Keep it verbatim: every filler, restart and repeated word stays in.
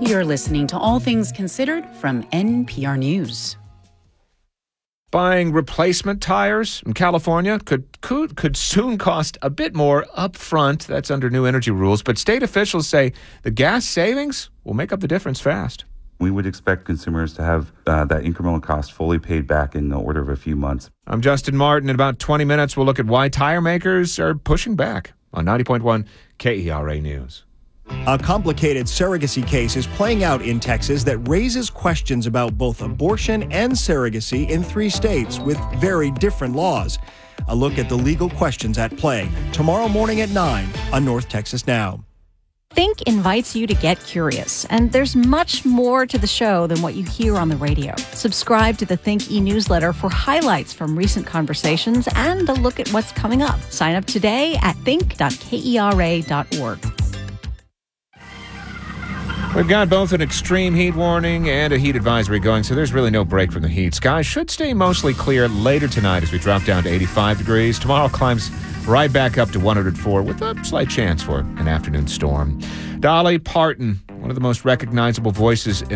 You're listening to All Things Considered from N P R News. Buying replacement tires in California could, could could soon cost a bit more up front. That's under new energy rules. But state officials say the gas savings will make up the difference fast. We would expect consumers to have uh, that incremental cost fully paid back in the order of a few months. I'm Justin Martin. In about twenty minutes, we'll look at why tire makers are pushing back on ninety point one K E R A News. A complicated surrogacy case is playing out in Texas that raises questions about both abortion and surrogacy in three states with very different laws. A look at the legal questions at play tomorrow morning at nine on North Texas Now. Think invites you to get curious, and there's much more to the show than what you hear on the radio. Subscribe to the Think e-newsletter for highlights from recent conversations and a look at what's coming up. Sign up today at think dot kera dot org. We've got both an extreme heat warning and a heat advisory going, so there's really no break from the heat. Skies should stay mostly clear later tonight as we drop down to eighty-five degrees. Tomorrow climbs right back up to one hundred four with a slight chance for an afternoon storm. Dolly Parton, one of the most recognizable voices in